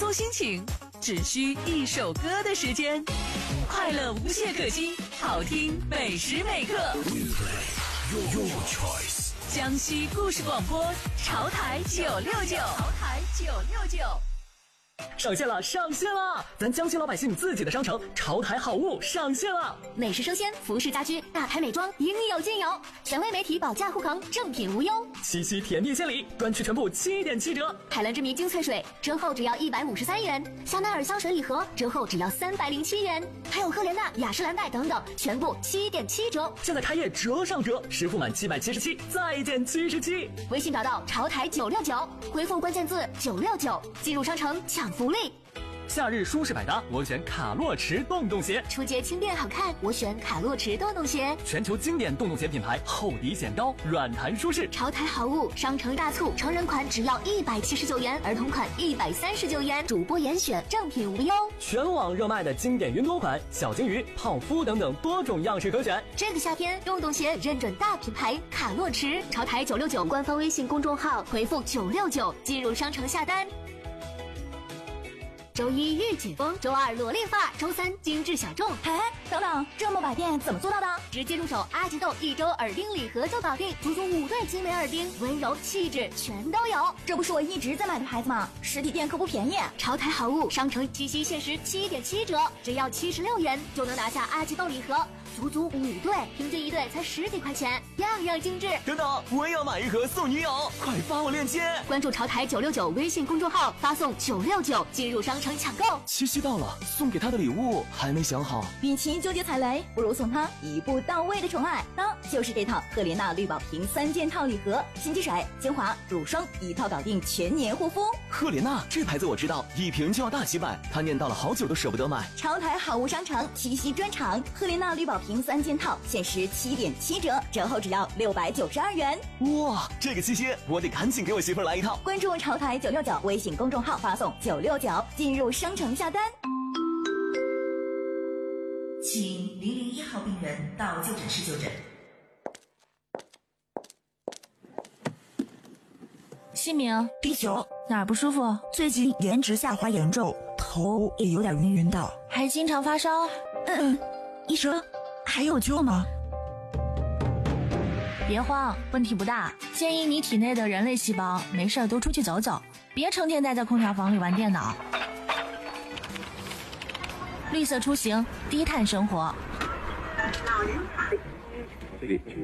松心情，只需一首歌的时间，快乐无懈可击，好听每时每刻。 Your choice。 江西故事广播，潮台969，潮台969。 上线了！咱江西老百姓自己的商城潮台好物上线了！ 美食生鲜、服饰家居、大牌美妆，应有尽有。权威媒体保价护航，正品无忧。 七夕甜蜜献礼，专区全部7.7折。 海蓝之谜精粹水折后只要153元，香奈儿香水礼盒折后只要307元，还有赫莲娜、雅诗兰黛等等，全部7.7折。 现在开业折上折，实付满777再减77。 微信找到潮台969，回复关键字969，进入商城抢福利。 夏日舒适百搭，我选卡洛驰洞洞鞋； 出街轻便好看，我选卡洛驰洞洞鞋。 全球经典洞洞鞋品牌，厚底显高，软弹舒适。 潮台好物商城大促，成人款只要179元，儿童款139元，主播严选，正品无忧。 全网热卖的经典云朵款、小金鱼、泡芙等等多种样式可选。 这个夏天，洞洞鞋认准大品牌卡洛驰。潮台969官方微信公众号回复969，进入商城下单。周一御姐风，周二萝莉发，周三精致小众。 等等，这么百变怎么做到的？ 直接入手阿吉豆1周耳钉礼盒就搞定，足足5对精美耳钉，温柔气质全都有。 这不是我一直在买的牌子吗？实体店可不便宜。 潮台好物商城七夕限时7.7折，只要76元就能拿下阿吉豆礼盒，足足5对，平均1对才10几块钱，样样精致。 等等，我也要买一盒送女友，快发我链接。 关注潮台969微信公众号，发送969进入商城抢购。 七夕到了，送给他的礼物还没想好， 与其纠结踩雷，不如送他一步到位的宠爱，那就是这套赫莲娜绿宝瓶3件套礼盒，心机水、精华、乳霜一套搞定全年护肤。 赫莲娜这牌子我知道，一瓶就要大几百，他念叨了好久都舍不得买。 潮台好物商城七夕专场，赫莲娜绿宝瓶3件套限时7.7折，折后只要692元。 哇，这个七夕我得赶紧给我媳妇儿来一套。 关注潮台969微信公众号，发送969进入商城下单。 请001号病人到就诊室就诊。 姓名第9， 哪儿不舒服？ 最近颜值下滑严重，头也有点晕晕的， 还经常发烧。 医生还有救吗？ 别慌，问题不大，建议你体内的人类细胞没事都出去走走，别成天待在空调房里玩电脑。绿色出行，低碳生活。